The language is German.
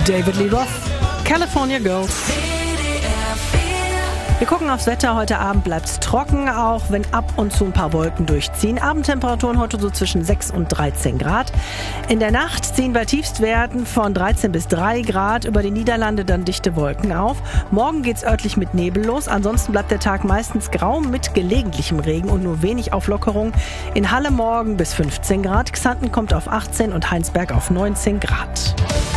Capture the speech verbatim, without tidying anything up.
David Lee Roth, California Girls. Wir gucken aufs Wetter. Heute Abend bleibt es trocken, auch wenn ab und zu ein paar Wolken durchziehen. Abendtemperaturen heute so zwischen sechs und dreizehn Grad. In der Nacht ziehen bei Tiefstwerten von dreizehn bis drei Grad über die Niederlande dann dichte Wolken auf. Morgen geht's örtlich mit Nebel los. Ansonsten bleibt der Tag meistens grau mit gelegentlichem Regen und nur wenig Auflockerung. In Halle morgen bis fünfzehn Grad. Xanten kommt auf achtzehn und Heinsberg auf neunzehn Grad.